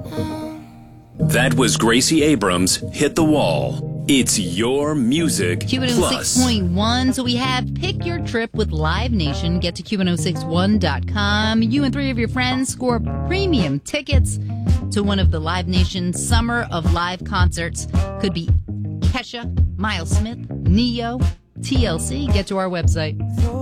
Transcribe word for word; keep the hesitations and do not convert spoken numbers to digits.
That was Gracie Abrams' Hit the Wall. It's your music Q one oh plus. six point one. So we have Pick Your Trip with Live Nation. Get to Q one oh six one dot com. You and three of your friends score premium tickets to one of the Live Nation Summer of Live concerts. Could be Kesha, Miles Smith, Neo, T L C. Get to our website.